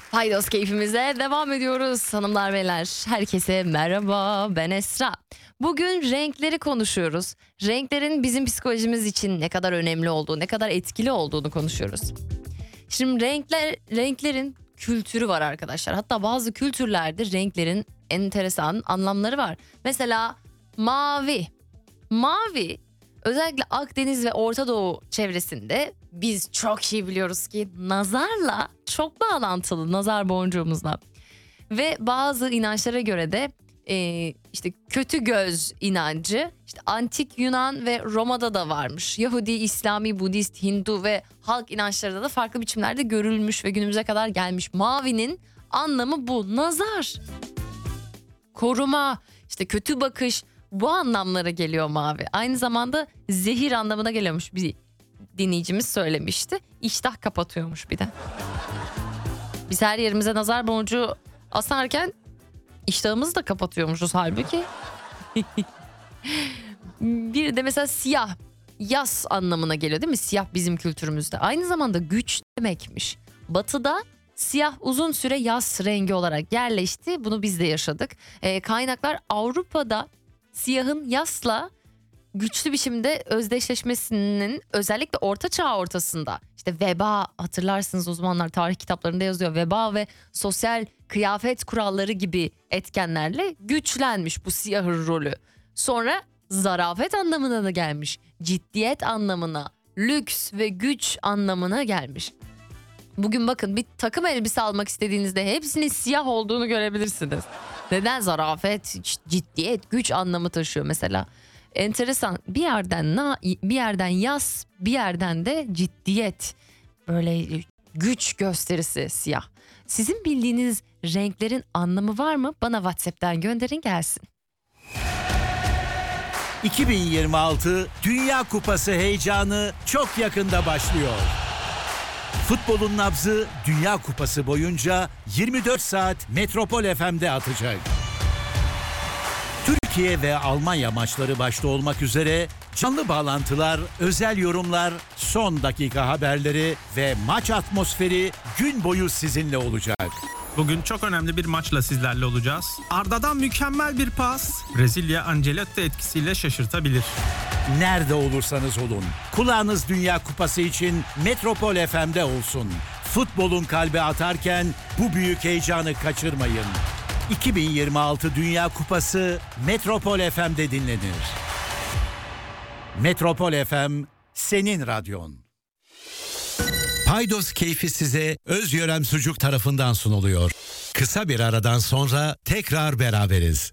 Paydos keyfimize devam ediyoruz hanımlar beyler. Herkese merhaba, ben Esra. Bugün renkleri konuşuyoruz. Renklerin bizim psikolojimiz için ne kadar önemli olduğu, ne kadar etkili olduğunu konuşuyoruz. Şimdi renklerin kültürü var arkadaşlar. Hatta bazı kültürlerde renklerin enteresan anlamları var. Mesela mavi. Mavi özellikle Akdeniz ve Orta Doğu çevresinde biz çok iyi biliyoruz ki nazarla çok bağlantılı, nazar boncuğumuzla. Ve bazı inançlara göre de işte kötü göz inancı işte antik Yunan ve Roma'da da varmış. Yahudi, İslami, Budist, Hindu ve halk inançlarında da farklı biçimlerde görülmüş ve günümüze kadar gelmiş. Mavinin anlamı bu, nazar, koruma, işte kötü bakış, bu anlamlara geliyor mavi. Aynı zamanda zehir anlamına geliyormuş, bir dinleyicimiz söylemişti. İştah kapatıyormuş bir de. Biz her yerimize nazar boncuğu asarken iştahımızı da kapatıyormuşuz halbuki. Bir de mesela siyah, yas anlamına geliyor değil mi? Siyah bizim kültürümüzde. Aynı zamanda güç demekmiş. Batı'da siyah uzun süre yas rengi olarak yerleşti. Bunu biz de yaşadık. Kaynaklar Avrupa'da siyahın yasla güçlü biçimde özdeşleşmesinin özellikle Orta Çağ ortasında işte veba, hatırlarsınız o zamanlar tarih kitaplarında yazıyor, veba ve sosyal kıyafet kuralları gibi etkenlerle güçlenmiş bu siyahın rolü. Sonra zarafet anlamına da gelmiş, ciddiyet anlamına, lüks ve güç anlamına gelmiş. Bugün bakın bir takım elbise almak istediğinizde hepsinin siyah olduğunu görebilirsiniz. Neden? Zarafet, ciddiyet, güç anlamı taşıyor mesela. Enteresan, bir yerden yas, bir yerden de ciddiyet, böyle güç gösterisi siyah. Sizin bildiğiniz renklerin anlamı var mı? Bana WhatsApp'tan gönderin gelsin. 2026 Dünya Kupası heyecanı çok yakında başlıyor. Futbolun nabzı Dünya Kupası boyunca 24 saat Metropol FM'de atacak. Türkiye ve Almanya maçları başta olmak üzere canlı bağlantılar, özel yorumlar, son dakika haberleri ve maç atmosferi gün boyu sizinle olacak. Bugün çok önemli bir maçla sizlerle olacağız. Arda'dan mükemmel bir pas. Brezilya Ancelotti etkisiyle şaşırtabilir. Nerede olursanız olun, kulağınız Dünya Kupası için Metropol FM'de olsun. Futbolun kalbi atarken bu büyük heyecanı kaçırmayın. 2026 Dünya Kupası Metropol FM'de dinlenir. Metropol FM senin radyon. Paydos keyfi size Özyörem Sucuk tarafından sunuluyor. Kısa bir aradan sonra tekrar beraberiz.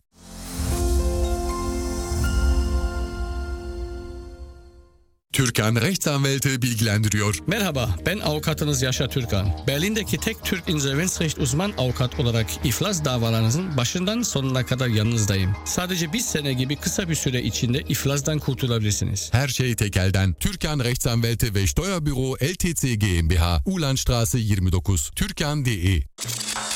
Türkan Rechtsanwälte bilgilendiriyor. Merhaba, ben avukatınız Yaşar Türkan. Berlin'deki tek Türk insolvensrecht uzman avukat olarak iflas davalarınızın başından sonuna kadar yanınızdayım. Sadece bir sene gibi kısa bir süre içinde iflasdan kurtulabilirsiniz. Her şey tek elden. Türkan Rechtsanwälte ve Steuerbüro LTC GmbH, Ulandstraße 29, türkan.de.